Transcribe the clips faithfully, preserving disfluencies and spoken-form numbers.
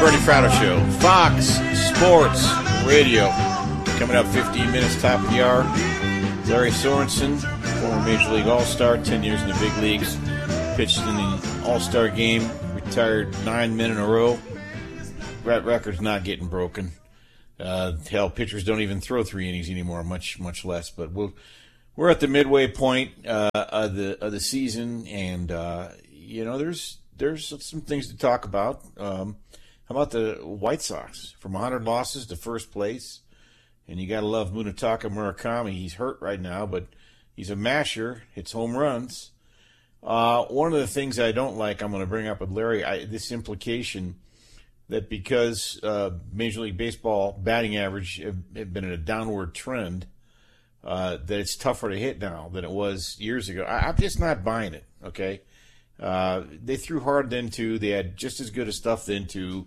Bernie Fratto Show, Fox Sports Radio. Coming up fifteen minutes, top of the hour. Larry Sorensen, former Major League All-Star, ten years in the big leagues. Pitched in the All-Star game, retired nine men in a row. That record's not getting broken. Uh, hell, pitchers don't even throw three innings anymore, much much less. But we'll, we're at the midway point uh, of the of the season, and uh, you know, there's there's some things to talk about. Um, how about the White Sox from one hundred losses to first place? And you got to love Munetaka Murakami. He's hurt right now, but he's a masher, hits home runs. Uh, one of the things I don't like, I'm going to bring up with Larry, I, this implication that because uh, Major League Baseball batting average have, have been in a downward trend, uh, that it's tougher to hit now than it was years ago. I, I'm just not buying it, okay? Uh, they threw hard then, too. They had just as good a stuff then, too.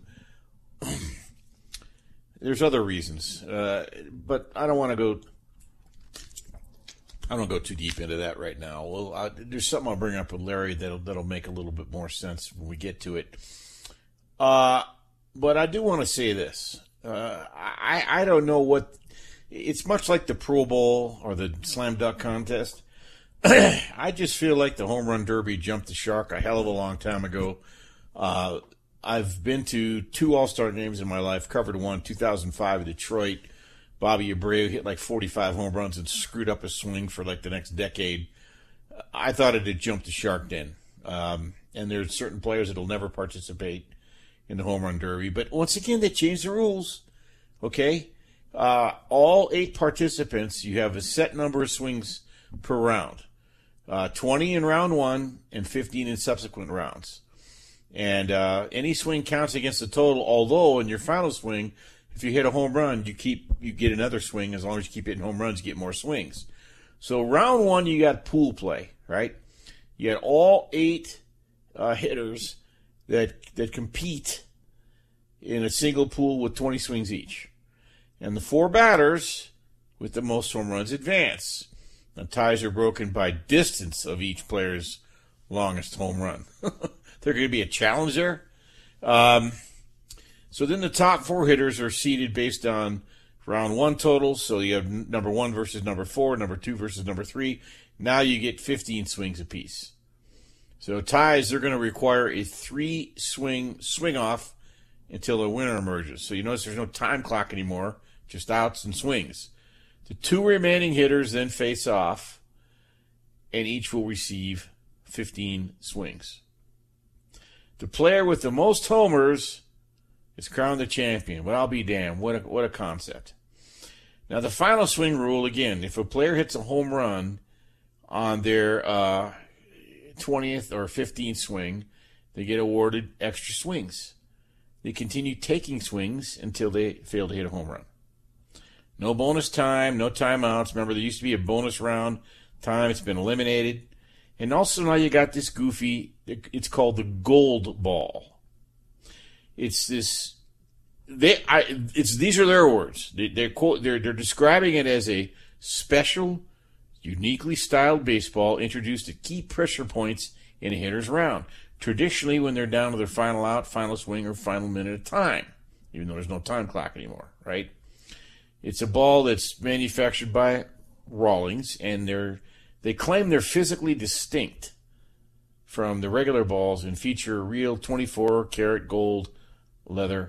There's other reasons, uh, but I don't want to go. I don't go too deep into that right now. Well, I, there's something I'll bring up with Larry that'll that'll make a little bit more sense when we get to it. Uh, but I do want to say this. Uh, I I don't know what. It's much like the Pro Bowl or the slam dunk contest. I just feel like the home run derby jumped the shark a hell of a long time ago. Uh, I've been to two All-Star games in my life, covered one, two thousand five in Detroit. Bobby Abreu hit like forty-five home runs and screwed up his swing for like the next decade. I thought it had jumped the shark then. Um, and there's certain players that will never participate in the home run derby. But once again, they changed the rules. Okay? Uh, all eight participants, you have a set number of swings per round. Uh, twenty in round one and fifteen in subsequent rounds. And uh, any swing counts against the total, although in your final swing, if you hit a home run, you keep you get another swing. As long as you keep hitting home runs, you get more swings. So round one, you got pool play, right? You got all eight uh, hitters that that compete in a single pool with twenty swings each. And the four batters with the most home runs advance. Now, ties are broken by distance of each player's longest home run. There going to be a challenge there. Um, so then the top four hitters are seeded based on round one totals. So you have number one versus number four, number two versus number three. Now you get fifteen swings apiece. So ties, they're going to require a three-swing swing-off until the winner emerges. So you notice there's no time clock anymore, just outs and swings. The two remaining hitters then face off, and each will receive fifteen swings. The player with the most homers is crowned the champion. Well, I'll be damned. What a, what a concept. Now, the final swing rule, again, if a player hits a home run on their uh, twentieth or fifteenth swing, they get awarded extra swings. They continue taking swings until they fail to hit a home run. No bonus time, no timeouts. Remember, there used to be a bonus round time. It's been eliminated. And also now you got this goofy, it's called the gold ball. It's this, they, I, it's, these are their words. They, they're, quote, they're, they're describing it as a special, uniquely styled baseball introduced at key pressure points in a hitter's round. Traditionally when they're down to their final out, final swing, or final minute of time, even though there's no time clock anymore, right? It's a ball that's manufactured by Rawlings, and they're, They claim they're physically distinct from the regular balls and feature real twenty-four karat gold leather,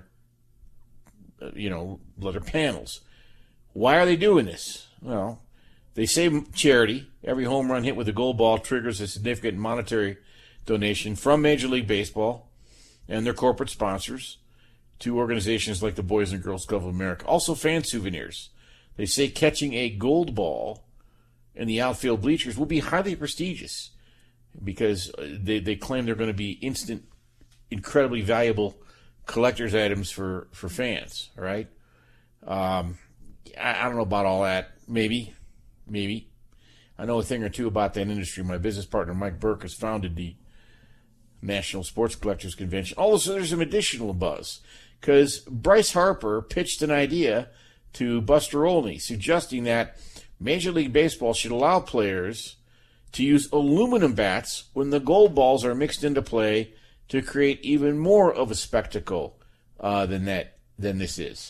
you know, leather panels. Why are they doing this? Well, they say charity. Every home run hit with a gold ball triggers a significant monetary donation from Major League Baseball and their corporate sponsors to organizations like the Boys and Girls Club of America. Also, fan souvenirs. They say catching a gold ball in the outfield bleachers will be highly prestigious because they, they claim they're going to be instant, incredibly valuable collector's items for, for fans, all right? Um, I, I don't know about all that. Maybe. Maybe. I know a thing or two about that industry. My business partner, Mike Burke, has founded the National Sports Collectors Convention. Also, there's some additional buzz because Bryce Harper pitched an idea to Buster Olney, suggesting that Major League Baseball should allow players to use aluminum bats when the gold balls are mixed into play to create even more of a spectacle uh, than that than this is.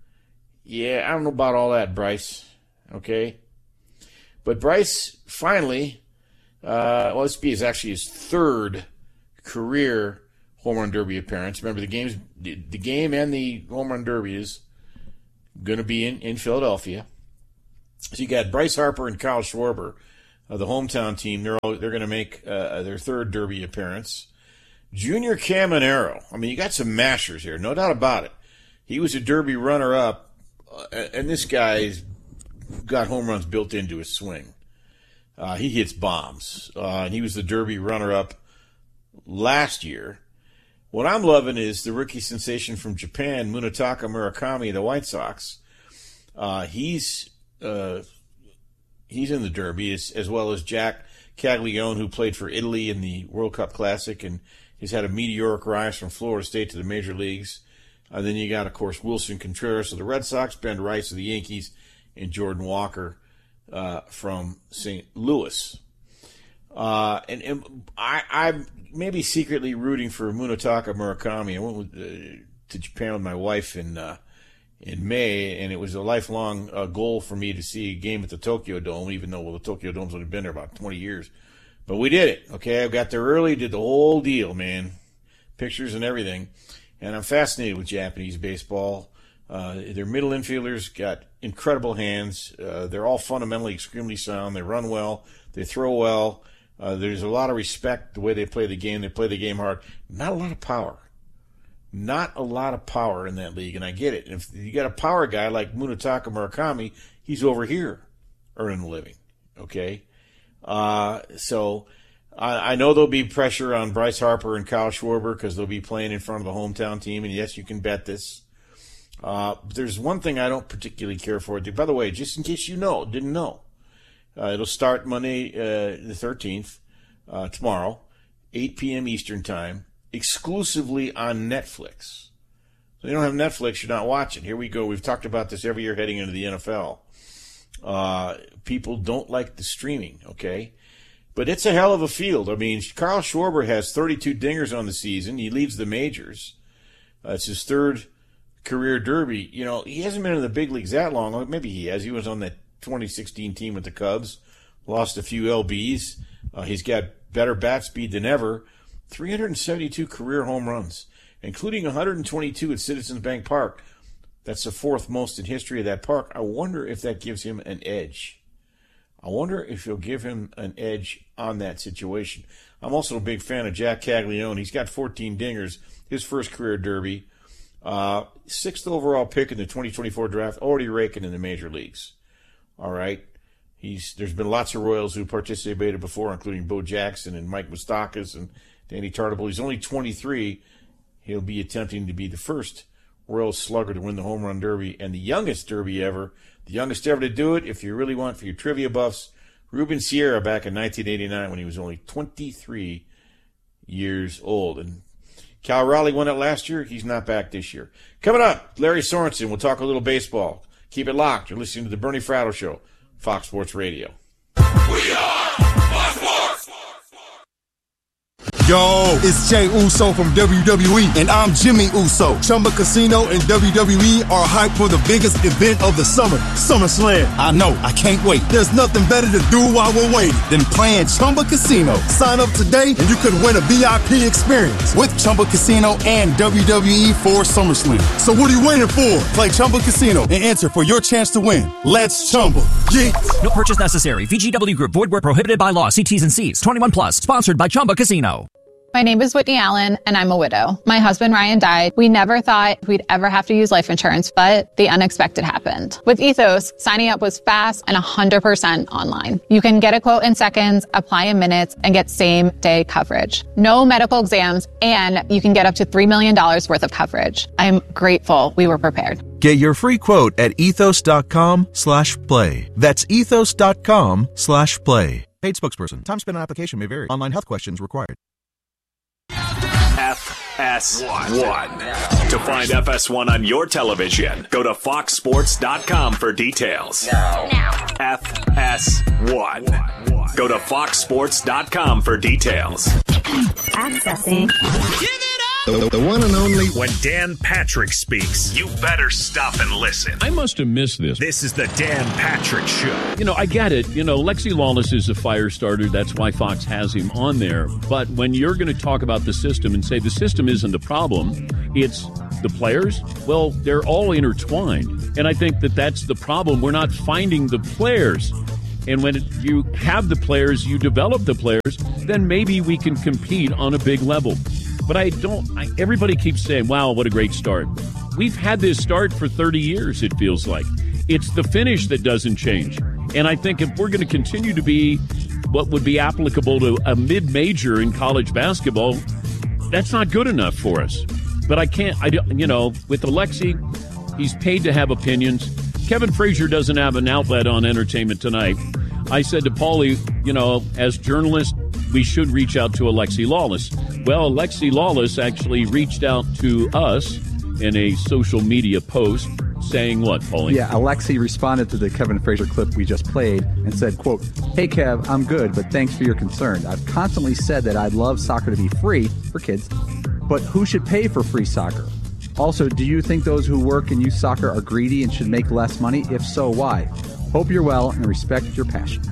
Yeah, I don't know about all that, Bryce. Okay, but Bryce finally, uh, well, this be his actually his third career home run derby appearance. Remember, the games, the game and the home run derby is going to be in, in Philadelphia. So you got Bryce Harper and Kyle Schwarber, uh, the hometown team. They're all, they're going to make uh, their third derby appearance. Junior Caminero. I mean, you got some mashers here, no doubt about it. He was a derby runner-up, uh, and this guy's got home runs built into his swing. Uh, he hits bombs, uh, and he was the derby runner-up last year. What I'm loving is the rookie sensation from Japan, Munetaka Murakami of the White Sox. Uh, he's uh, he's in the derby, as, as well as Jack Caglione, who played for Italy in the World Cup Classic, and he's had a meteoric rise from Florida State to the major leagues. Uh, then you got, of course, Wilson Contreras of the Red Sox, Ben Rice of the Yankees, and Jordan Walker uh, from Saint Louis. Uh, and, and I, I'm maybe secretly rooting for Munetaka Murakami. I went with, uh, to Japan with my wife in uh, in May, and it was a lifelong uh, goal for me to see a game at the Tokyo Dome, even though well, the Tokyo Dome's only been there about twenty years. But we did it, okay? I got there early, did the whole deal, man. Pictures and everything. And I'm fascinated with Japanese baseball. Uh, their middle infielders got incredible hands. Uh, they're all fundamentally extremely sound. They run well. They throw well. Uh, there's a lot of respect the way they play the game. They play the game hard. Not a lot of power. Not a lot of power in that league, and I get it. And if you got a power guy like Munetaka Murakami, he's over here earning a living, okay? Uh, so I, I know there'll be pressure on Bryce Harper and Kyle Schwarber because they'll be playing in front of the hometown team, and yes, you can bet this. Uh, but there's one thing I don't particularly care for. By the way, just in case you know, didn't know, uh, it'll start Monday uh, the thirteenth, uh, tomorrow, eight p.m. Eastern Time, exclusively on Netflix. So you don't have Netflix, you're not watching. Here we go. We've talked about this every year heading into the N F L. Uh, people don't like the streaming, okay? But it's a hell of a field. I mean, Kyle Schwarber has thirty-two dingers on the season. He leads the majors. Uh, it's his third career derby. You know, he hasn't been in the big leagues that long. Maybe he has. He was on that twenty sixteen team with the Cubs. Lost a few L Bs. Uh, he's got better bat speed than ever. three hundred seventy-two career home runs, including one hundred twenty-two at Citizens Bank Park. That's the fourth most in history of that park. I wonder if that gives him an edge. I wonder if he'll give him an edge on that situation. I'm also a big fan of Jack Caglione. He's got fourteen dingers, his first career derby. Uh, sixth overall pick in the twenty twenty-four draft, already raking in the major leagues. All right. He's There's been lots of Royals who participated before, including Bo Jackson and Mike Moustakas and Danny Tartabull. He's only twenty-three. He'll be attempting to be the first Royals slugger to win the home run derby and the youngest derby ever. The youngest ever to do it, if you really want for your trivia buffs, Ruben Sierra back in nineteen eighty-nine when he was only twenty-three years old. And Cal Raleigh won it last year. He's not back this year. Coming up, Larry Sorensen. We'll talk a little baseball. Keep it locked. You're listening to the Bernie Fratto Show, Fox Sports Radio. We are Fox Sports. Yo, it's Jey Uso from W W E, and I'm Jimmy Uso. Chumba Casino and W W E are hyped for the biggest event of the summer, SummerSlam. I know, I can't wait. There's nothing better to do while we're waiting than playing Chumba Casino. Sign up today, and you could win a V I P experience with Chumba Casino and W W E for SummerSlam. So what are you waiting for? Play Chumba Casino and enter for your chance to win. Let's Chumba. Yeah. No purchase necessary. V G W Group. Void where prohibited by law. See T's and C's. twenty-one plus. Sponsored by Chumba Casino. My name is Whitney Allen, and I'm a widow. My husband, Ryan, died. We never thought we'd ever have to use life insurance, but the unexpected happened. With Ethos, signing up was fast and one hundred percent online. You can get a quote in seconds, apply in minutes, and get same-day coverage. No medical exams, and you can get up to three million dollars worth of coverage. I'm grateful we were prepared. Get your free quote at ethos.com slash play. That's ethos.com slash play. Paid spokesperson. Time spent on application may vary. Online health questions required. F S one. To find F S one on your television, go to fox sports dot com for details. Now. Now. F S one. Go to fox sports dot com for details. Accessing. Give it up! The, the one and only. When Dan Patrick speaks, you better stop and listen. I must have missed this. This is the Dan Patrick Show. You know, I get it. You know, Lexi Lawless is a fire starter. That's why Fox has him on there. But when you're going to talk about the system and say the system isn't the problem, it's the players, well, they're all intertwined. And I think that that's the problem. We're not finding the players. And when you have the players, you develop the players, then maybe we can compete on a big level. But I don't, I, everybody keeps saying, wow, what a great start. We've had this start for thirty years, it feels like. It's the finish that doesn't change. And I think if we're going to continue to be what would be applicable to a mid-major in college basketball, that's not good enough for us. But I can't, I don't, you know, with Alexi, he's paid to have opinions. Kevin Frazier doesn't have an outlet on Entertainment Tonight. I said to Paulie, you know, as journalists, we should reach out to Alexi Lawless. Well, Alexi Lawless actually reached out to us in a social media post saying what, Paulie? Yeah, Alexi responded to the Kevin Frazier clip we just played and said, quote, "Hey, Kev, I'm good, but thanks for your concern. I've constantly said that I'd love soccer to be free for kids, but who should pay for free soccer? Also, do you think those who work and use soccer are greedy and should make less money? If so, why? Hope you're well and respect your passion."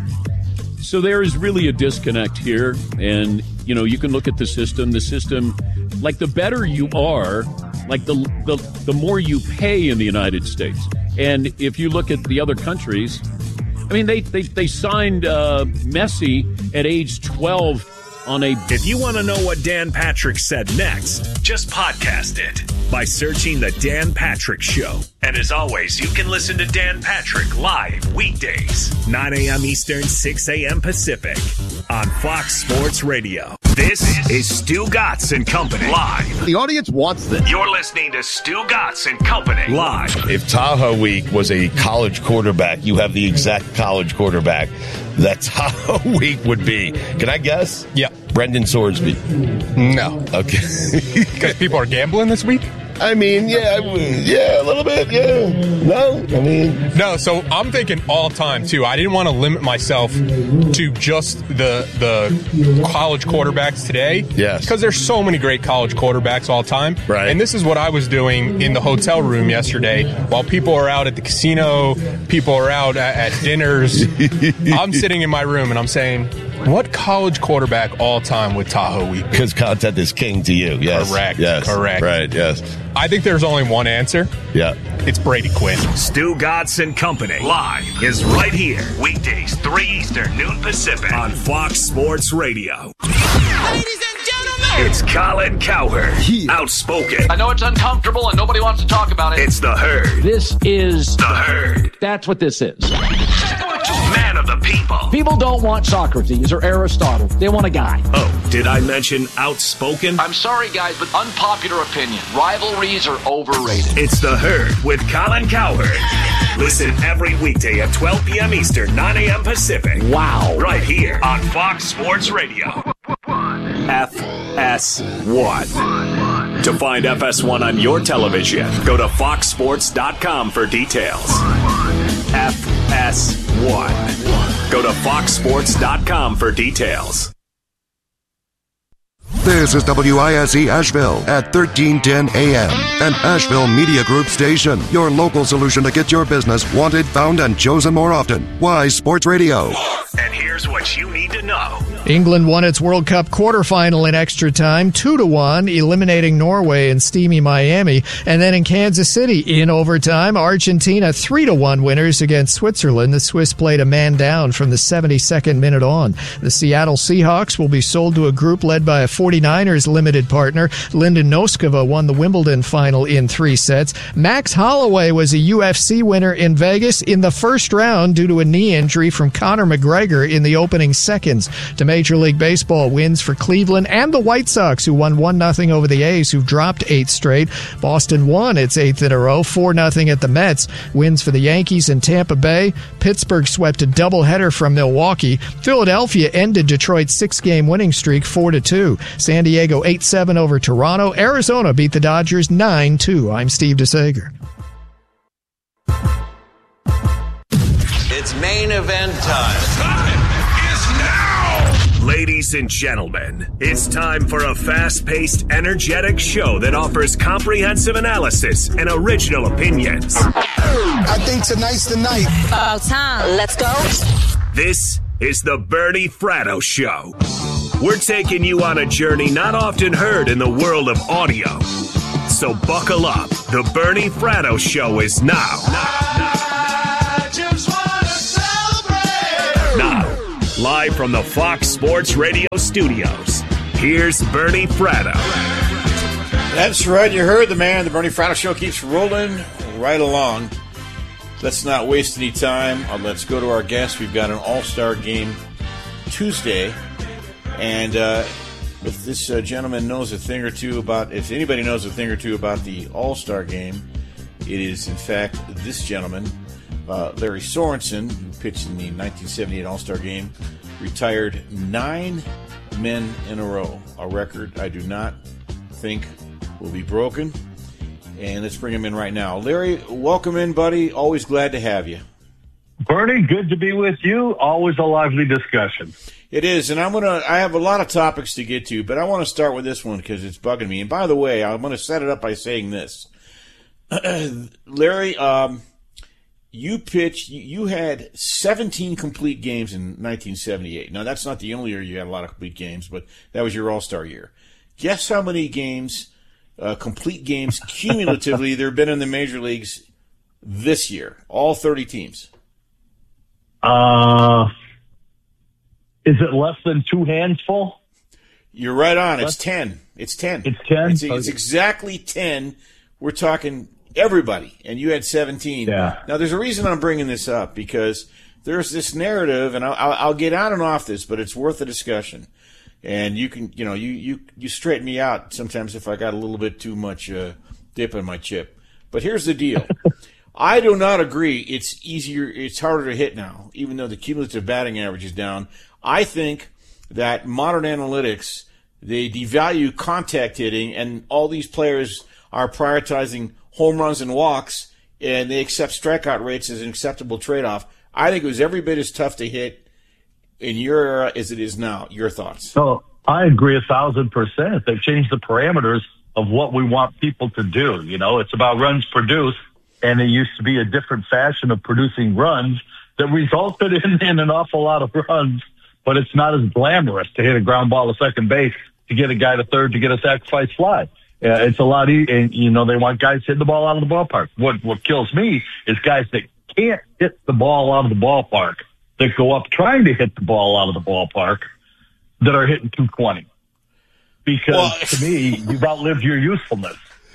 So there is really a disconnect here. And, you know, you can look at the system. The system, like the better you are, like the the, the more you pay in the United States. And if you look at the other countries, I mean, they, they, they signed uh, Messi at age twelve on a... If you want to know what Dan Patrick said next, just podcast it by searching The Dan Patrick Show. And as always, you can listen to Dan Patrick live weekdays, nine a.m. Eastern, six a.m. Pacific on Fox Sports Radio. This is Stu Gatz and Company live. The audience wants this. You're listening to Stu Gatz and Company live. If Tahoe Week was a college quarterback, you have the exact college quarterback that Tahoe Week would be. Can I guess? Yeah. Brendan Sorsby. No. Okay. Because people are gambling this week? I mean, yeah, yeah, a little bit, yeah. No, I mean... No, so I'm thinking all time, too. I didn't want to limit myself to just the the college quarterbacks today. Yes. Because there's so many great college quarterbacks all time. Right. And this is what I was doing in the hotel room yesterday. While people are out at the casino, people are out at, at dinners, I'm sitting in my room and I'm saying... What college quarterback all time would Tahoe Week? Because content is king to you, yes. Correct, yes. correct. Right, yes. I think there's only one answer. Yeah. It's Brady Quinn. Stu Gatz and Company live is right here. Weekdays, three Eastern, noon Pacific on Fox Sports Radio. Ladies and gentlemen, it's Colin Cowherd. Yeah. Outspoken. I know it's uncomfortable and nobody wants to talk about it. It's the Herd. This is the Herd. That's what this is. Man of the people. People don't want Socrates or Aristotle. They want a guy. Oh, did I mention outspoken? I'm sorry, guys, but unpopular opinion. Rivalries are overrated. It's the Herd with Colin Cowherd. Listen every weekday at twelve p.m. Eastern, nine a.m. Pacific. Wow. Right here on Fox Sports Radio. F S one. To find F S one on your television, go to fox sports dot com for details. F S one. Go to fox sports dot com for details. This is W I S E Asheville at thirteen ten A M, an Asheville Media Group station. Your local solution to get your business wanted, found, and chosen more often. Why Sports Radio. And here's what you need to know. England won its World Cup quarterfinal in extra time, two to one, eliminating Norway in steamy Miami. And then in Kansas City, in overtime, Argentina three to one winners against Switzerland. The Swiss played a man down from the seventy-second minute on. The Seattle Seahawks will be sold to a group led by a forty-niners limited partner. Linda Noskova won the Wimbledon final in three sets. Max Holloway was a U F C winner in Vegas in the first round due to a knee injury from Conor McGregor in the opening seconds. To Major League Baseball, wins for Cleveland and the White Sox, who won one nothing over the A's, who've dropped eight straight. Boston won its eighth in a row, four nothing at the Mets. Wins for the Yankees and Tampa Bay. Pittsburgh swept a doubleheader from Milwaukee. Philadelphia ended Detroit's six-game winning streak four to two. San Diego eight seven over Toronto. Arizona beat the Dodgers nine two. I'm Steve DeSager. It's main event time. Time is now. Ladies and gentlemen, it's time for a fast-paced, energetic show that offers comprehensive analysis and original opinions. I think tonight's the night. About time. Let's go. This is the Bernie Fratto Show. We're taking you on a journey not often heard in the world of audio. So buckle up. The Bernie Fratto Show is now. I just want to celebrate. Now. Live from the Fox Sports Radio studios, here's Bernie Fratto. That's right, you heard the man. The Bernie Fratto Show keeps rolling right along. Let's not waste any time. Uh, let's go to our guest. We've got an all-star game Tuesday. And uh, if this uh, gentleman knows a thing or two about, if anybody knows a thing or two about the all-star game, it is, in fact, this gentleman. Uh, Larry Sorensen, who pitched in the nineteen seventy-eight All-Star Game, retired nine men in a row, a record I do not think will be broken. And let's bring him in right now. Larry, welcome in, buddy. Always glad to have you. Bernie, good to be with you. Always a lively discussion. It is, and I'm gonna. I have a lot of topics to get to, but I want to start with this one because it's bugging me. And by the way, I'm going to set it up by saying this, Larry. Um, You pitched, you had seventeen complete games in nineteen seventy-eight. Now, that's not the only year you had a lot of complete games, but that was your all-star year. Guess how many games, uh, complete games, cumulatively there have been in the major leagues this year? All thirty teams. Uh, is it less than two hands full? You're right on. It's ten. It's ten. It's ten? It's, it's exactly ten. We're talking everybody, and you had seventeen. Yeah. Now, there's a reason I'm bringing this up, because there's this narrative, and I'll, I'll get on and off this, but it's worth a discussion. And you can, you know, you, you, you straighten me out sometimes if I got a little bit too much uh, dip in my chip. But here's the deal. I do not agree it's easier, it's harder to hit now, even though the cumulative batting average is down. I think that modern analytics, they devalue contact hitting, and all these players are prioritizing home runs and walks, and they accept strikeout rates as an acceptable trade-off. I think it was every bit as tough to hit in your era as it is now. Your thoughts? So I agree a thousand percent. They've changed the parameters of what we want people to do. You know, it's about runs produced, and it used to be a different fashion of producing runs that resulted in, in an awful lot of runs, but it's not as glamorous to hit a ground ball to second base, to get a guy to third, to get a sacrifice fly. Yeah, it's a lot easier, and, you know, they want guys hitting the ball out of the ballpark. What what kills me is guys that can't hit the ball out of the ballpark, that go up trying to hit the ball out of the ballpark, that are hitting two twenty. Because, well, to me, you've outlived your usefulness.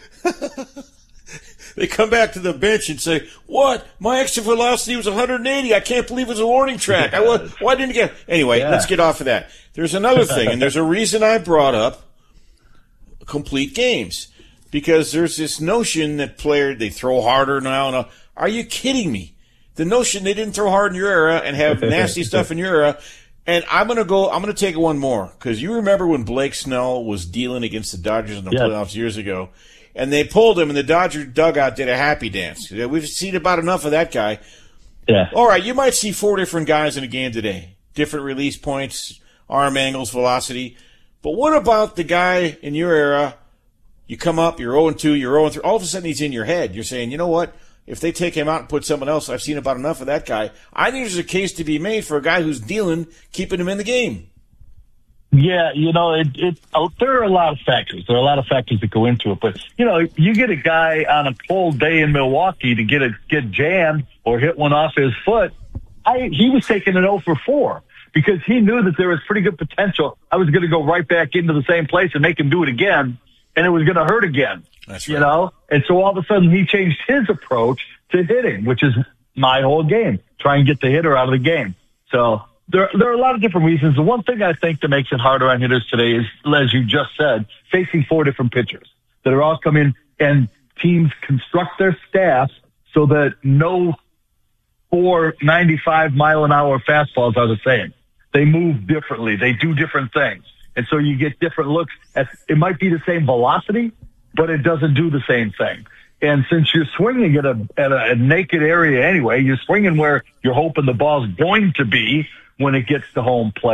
They come back to the bench and say, what? My exit velocity was one hundred eighty. I can't believe it was a warning track. Yes. I, why didn't you get... Anyway, yeah. Let's get off of that. There's another thing, and there's a reason I brought up complete games, because there's this notion that player they throw harder now. And are you kidding me? The notion they didn't throw hard in your era and have nasty stuff in your era. And I'm gonna go. I'm gonna take one more, because you remember when Blake Snell was dealing against the Dodgers in the yes. playoffs years ago, and they pulled him, and the Dodger dugout did a happy dance. We've seen about enough of that guy. Yeah. All right, you might see four different guys in a game today, different release points, arm angles, velocity. But what about the guy in your era? You come up, you're oh and two, you're oh and three. All of a sudden, he's in your head. You're saying, you know what? If they take him out and put someone else, I've seen about enough of that guy. I think there's a case to be made for a guy who's dealing, keeping him in the game. Yeah, you know, it, it, oh, there are a lot of factors. There are a lot of factors that go into it. But, you know, you get a guy on a cold day in Milwaukee to get a get jammed or hit one off his foot. I He was taking an oh for four. Because he knew that there was pretty good potential. I was going to go right back into the same place and make him do it again, and it was going to hurt again. That's right. You know? And so all of a sudden he changed his approach to hitting, which is my whole game, try and get the hitter out of the game. So there, there are a lot of different reasons. The one thing I think that makes it harder on hitters today is, as you just said, facing four different pitchers that are all coming, and teams construct their staffs so that no four ninety-five mile an hour fastballs are the same. They move differently. They do different things. And so you get different looks. At, it might be the same velocity, but it doesn't do the same thing. And since you're swinging at a, at a, a naked area anyway, you're swinging where you're hoping the ball's going to be when it gets to home plate.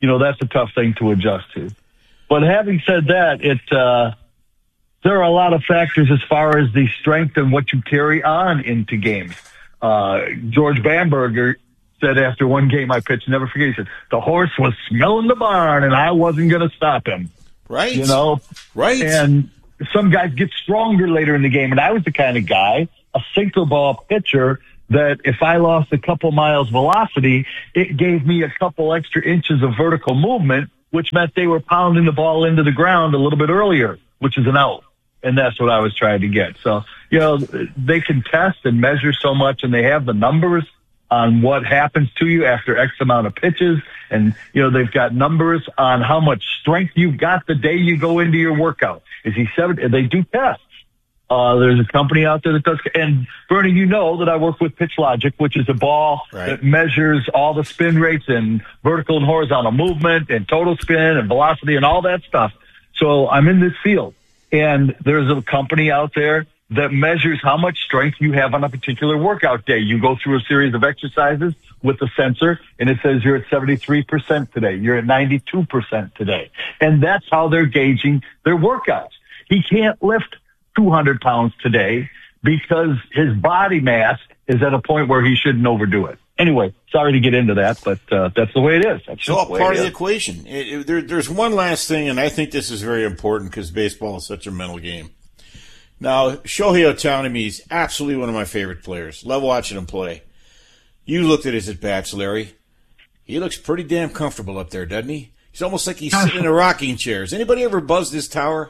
you know, that's a tough thing to adjust to. But having said that, it, uh, there are a lot of factors as far as the strength and what you carry on into games. Uh, George Bamberger said after one game I pitched, never forget, he said, the horse was smelling the barn and I wasn't going to stop him. Right. You know? Right. And some guys get stronger later in the game. And I was the kind of guy, a sinker ball pitcher, that if I lost a couple miles velocity, it gave me a couple extra inches of vertical movement, which meant they were pounding the ball into the ground a little bit earlier, which is an out. And that's what I was trying to get. So, you know, they can test and measure so much, and they have the numbers on what happens to you after X amount of pitches. And, you know, they've got numbers on how much strength you've got the day you go into your workout. Is he seven? They do tests. Uh, there's a company out there that does, and Bernie, you know that I work with Pitch Logic, which is a ball right. that measures all the spin rates and vertical and horizontal movement and total spin and velocity and all that stuff. So I'm in this field, and there's a company out there that measures how much strength you have on a particular workout day. You go through a series of exercises with the sensor, and it says you're at seventy-three percent today. You're at ninety-two percent today. And that's how they're gauging their workouts. He can't lift two hundred pounds today because his body mass is at a point where he shouldn't overdo it. Anyway, sorry to get into that, but uh, that's the way it is. That's it's all the part of is. the equation. It, it, there, there's one last thing, and I think this is very important because baseball is such a mental game. Now, Shohei Ohtani is absolutely one of my favorite players. Love watching him play. You looked at his at-bats, Larry. He looks pretty damn comfortable up there, doesn't he? He's almost like he's sitting in a rocking chair. Has anybody ever buzzed this tower?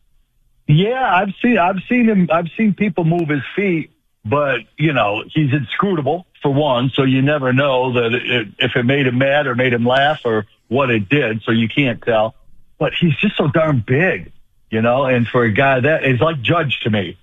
Yeah, I've seen I've seen him. I've seen people move his feet, but you know he's inscrutable for one, so you never know that it, if it made him mad or made him laugh or what it did. So you can't tell. But he's just so darn big, you know. And for a guy that is like Judge to me,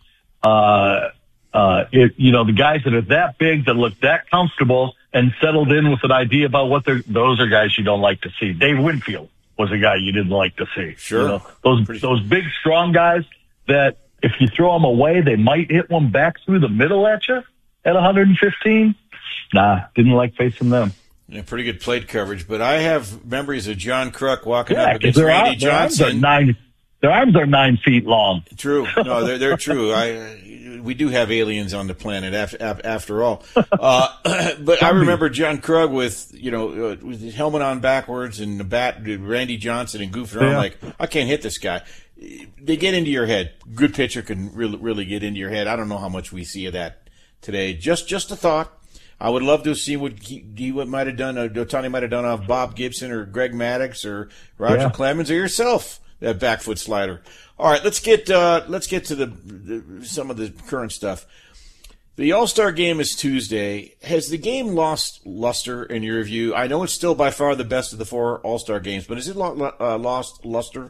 uh, uh, it, you know, the guys that are that big that look that comfortable and settled in with an idea about what they're. Those are guys you don't like to see. Dave Winfield was a guy you didn't like to see. Sure. You know, those Pretty those big, strong guys that if you throw them away, they might hit one back through the middle at you at one hundred fifteen. Nah, didn't like facing them. Yeah, pretty good plate coverage, but I have memories of John Kruk walking yeah, up against their Randy arms, their arms Johnson. are nine, their arms are nine feet long. True. No, they're, they're true. I We do have aliens on the planet after, after all. Uh, but I remember John Krug with, you know, uh, with his helmet on backwards and the bat, Randy Johnson and goofing around Yeah. like, I can't hit this guy. They get into your head. Good pitcher can really, really get into your head. I don't know how much we see of that today. Just, just a thought. I would love to see what he, he what might have done. Uh, Ohtani might have done off Bob Gibson or Greg Maddux or Roger Yeah. Clemens or yourself. That back foot slider. All right, let's get uh, let's get to the, the some of the current stuff. The All-Star Game is Tuesday. Has the game lost luster in your view? I know it's still by far the best of the four All-Star games, but has it lo- uh, lost luster?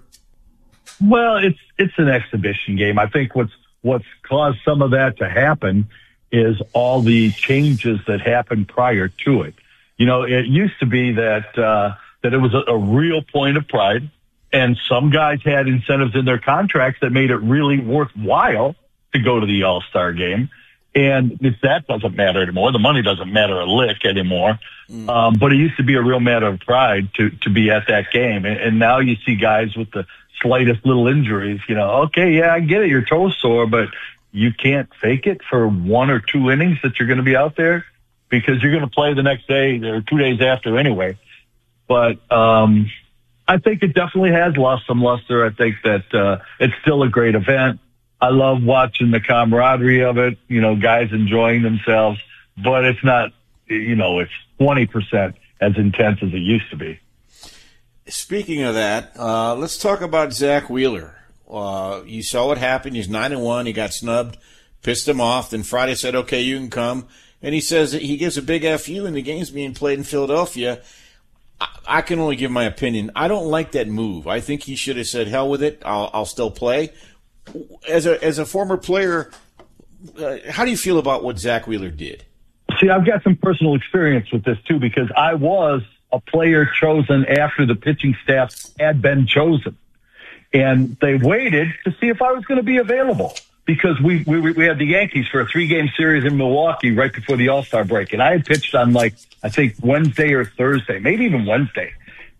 Well, it's it's an exhibition game. I think what's what's caused some of that to happen is all the changes that happened prior to it. You know, it used to be that uh, that it was a, a real point of pride, and some guys had incentives in their contracts that made it really worthwhile to go to the All-Star Game. And if that doesn't matter anymore, the money doesn't matter a lick anymore. Mm. Um, but it used to be a real matter of pride to, to be at that game. And, and now you see guys with the slightest little injuries, you know, okay, yeah, I get it. Your toe's sore, but you can't fake it for one or two innings that you're going to be out there because you're going to play the next day or two days after anyway. But, um, I think it definitely has lost some luster. I think that, uh, it's still a great event. I love watching the camaraderie of it, you know, guys enjoying themselves, but it's not, you know, it's twenty percent as intense as it used to be. Speaking of that, uh, let's talk about Zach Wheeler. Uh, you saw what happened. He's nine and one. He got snubbed, pissed him off. Then Friday said, okay, you can come. And he says that he gives a big F U, and the game's being played in Philadelphia. I, I can only give my opinion. I don't like that move. I think he should have said, hell with it. I'll, I'll still play. As a as a former player, uh, how do you feel about what Zach Wheeler did? See, I've got some personal experience with this, too, because I was a player chosen after the pitching staff had been chosen. And they waited to see if I was going to be available because we, we we had the Yankees for a three-game series in Milwaukee right before the All-Star break. And I had pitched on, like, I think Wednesday or Thursday, maybe even Wednesday.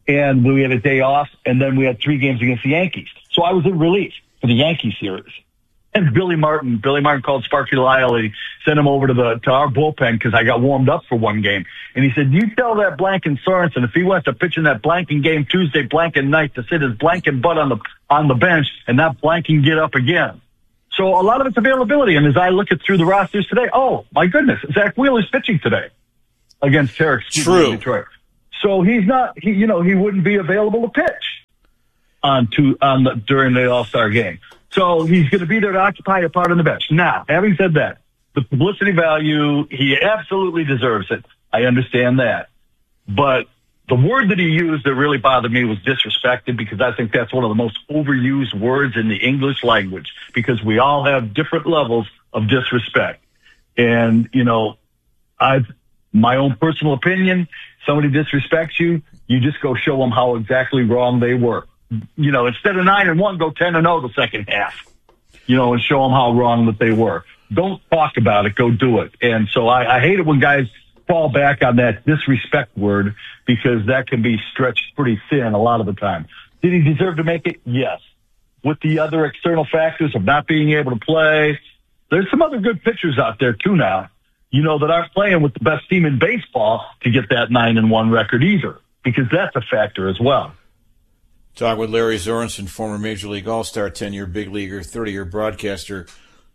and we had a day off, and then we had three games against the Yankees. So I was in relief for the Yankee series. And Billy Martin, Billy Martin called Sparky Lyle. He sent him over to the to our bullpen because I got warmed up for one game. And he said, you tell that Blanken Sorensen if he wants to pitch in that Blanken game Tuesday, Blanken night, to sit his Blanken butt on the on the bench and not Blanken get up again. So a lot of it's availability. And as I look at through the rosters today, oh, my goodness, Zach Wheeler's pitching today against Tarek True. in Detroit. So he's not, he, you know, he wouldn't be available to pitch on two, on the, during the All-Star game. So he's going to be there to occupy a part on the bench. Now, having said that, the publicity value, he absolutely deserves it. I understand that. But the word that he used that really bothered me was disrespected, because I think that's one of the most overused words in the English language, because we all have different levels of disrespect. And, you know, I've, my own personal opinion, somebody disrespects you, you just go show them how exactly wrong they were. You know, instead of nine and one, go ten and oh the second half, you know, and show them how wrong that they were. Don't talk about it, go do it. And so I, I hate it when guys fall back on that disrespect word, because that can be stretched pretty thin a lot of the time. Did he deserve to make it? Yes. With the other external factors of not being able to play, there's some other good pitchers out there too now, you know, that aren't playing with the best team in baseball to get that nine and one record either, because that's a factor as well. Talk with Larry Sorensen, former Major League All-Star, ten-year big leaguer, thirty-year broadcaster.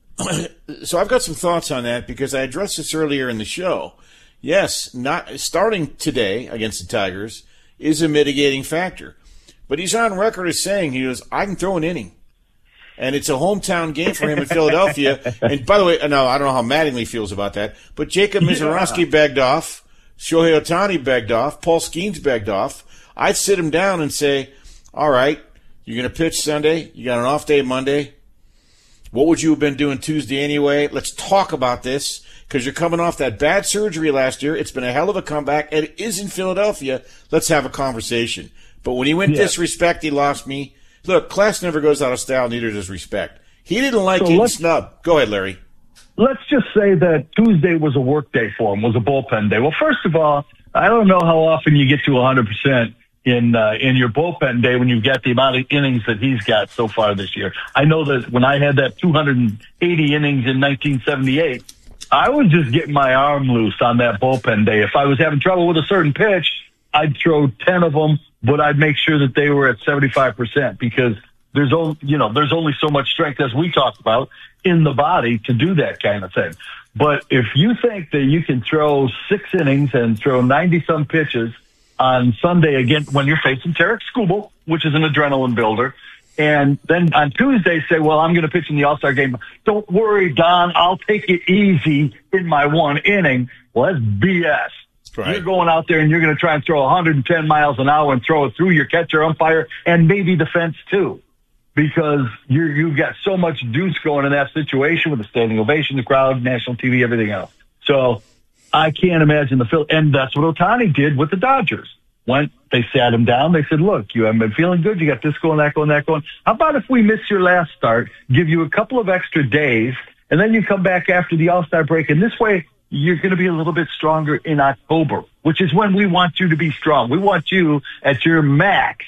So I've got some thoughts on that, because I addressed this earlier in the show. Yes, not starting today against the Tigers is a mitigating factor. But he's on record as saying, he goes, I can throw an inning. And it's a hometown game for him in Philadelphia. And by the way, no, I don't know how Mattingly feels about that, but Jacob Mizorowski yeah. begged off, Shohei Ohtani begged off, Paul Skeens begged off. I'd sit him down and say, all right, you're going to pitch Sunday. You got an off day Monday. What would you have been doing Tuesday anyway? Let's talk about this, because you're coming off that bad surgery last year. It's been a hell of a comeback, and it is in Philadelphia. Let's have a conversation. But when he went yeah. disrespect, he lost me. Look, class never goes out of style, neither does respect. He didn't like so getting snubbed. Go ahead, Larry. Let's just say that Tuesday was a work day for him, was a bullpen day. Well, first of all, I don't know how often you get to one hundred percent in uh, in your bullpen day when you've got the amount of innings that he's got so far this year. I know that when I had that two hundred eighty innings in nineteen seventy-eight, I was just getting my arm loose on that bullpen day. If I was having trouble with a certain pitch, I'd throw ten of them, but I'd make sure that they were at seventy-five percent, because there's only, you know, there's only so much strength, as we talked about, in the body to do that kind of thing. But if you think that you can throw six innings and throw ninety some pitches on Sunday again when you're facing Tarek Skubal, which is an adrenaline builder, and then on Tuesday say, well, I'm going to pitch in the All-Star game. Don't worry, Don, I'll take it easy in my one inning. Well, that's B S. Right. You're going out there and you're going to try and throw one hundred ten miles an hour and throw it through your catcher, umpire, and maybe the fence too, because you're, you've got so much juice going in that situation with the standing ovation, the crowd, national T V, everything else. So I can't imagine the Phil, and that's what Ohtani did with the Dodgers. Went, they sat him down. They said, look, you haven't been feeling good. You got this going, that going, that going. How about if we miss your last start, give you a couple of extra days, and then you come back after the All-Star break, and this way you're going to be a little bit stronger in October, which is when we want you to be strong. We want you at your max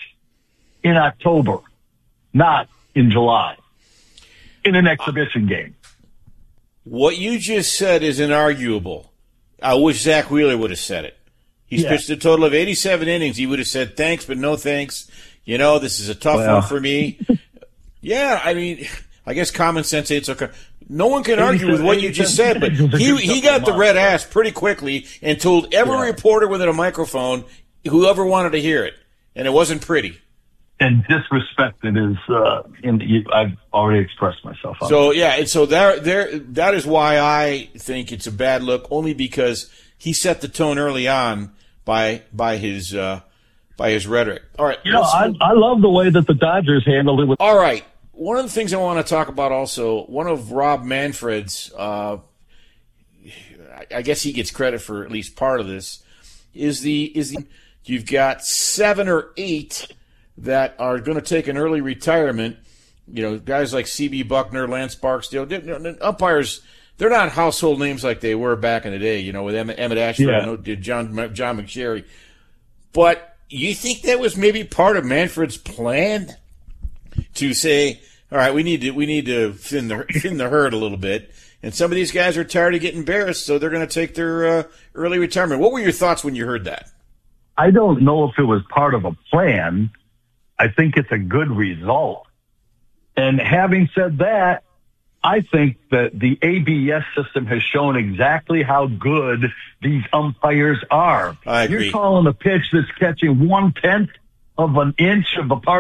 in October, not in July, in an exhibition game. What you just said is inarguable. I wish Zach Wheeler would have said it. He's yeah. pitched a total of eighty-seven innings. He would have said, thanks, but no thanks. You know, this is a tough well. one for me. yeah, I mean, I guess common sense ain't so. No one can argue with what you just said, but he he got the red ass pretty quickly and told every yeah. reporter within a microphone, whoever wanted to hear it, and it wasn't pretty. And disrespected is, uh, in the, I've already expressed myself on So, yeah, and so there, there, that is why I think it's a bad look, only because he set the tone early on by by his uh, by his rhetoric. All right. You know, I, I love the way that the Dodgers handled it. With- All right. One of the things I want to talk about also, one of Rob Manfred's, uh, I guess he gets credit for at least part of this, is the is the you've got seven or eight that are going to take an early retirement. You know, guys like C B Buckner, Lance Barksdale, umpires. They're not household names like they were back in the day. You know, with Emmett, Emmett Ashford, yeah. and John John McSherry. But you think that was maybe part of Manfred's plan to say, all right, we need to we need to thin the thin the herd a little bit, and some of these guys are tired of getting embarrassed, so they're going to take their uh, early retirement. What were your thoughts when you heard that? I don't know if it was part of a plan. I think it's a good result. And having said that, I think that the A B S system has shown exactly how good these umpires are. I agree. You're calling a pitch that's catching one tenth of an inch of a part